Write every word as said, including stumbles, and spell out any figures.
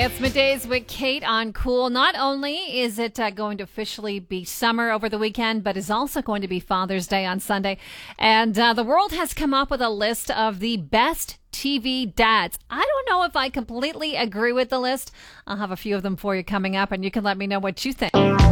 It's Middays with Kate on Cool. Not only is it uh, going to officially be summer over the weekend, but is also going to be Father's Day on Sunday. And uh, the world has come up with a list of the best T V dads. I don't know if I completely agree with the list. I'll have a few of them for you coming up, and you can let me know what you think.